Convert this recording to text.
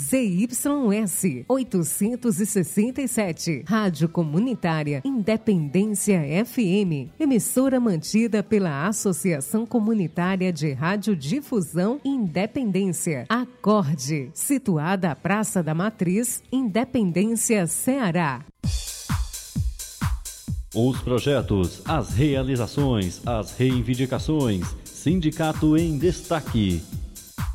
ZYS 867, Rádio Comunitária Independência FM, emissora mantida pela Associação Comunitária de Radiodifusão Independência, Acorde, situada à Praça da Matriz, Independência, Ceará. Os projetos, as realizações, as reivindicações, Sindicato em Destaque.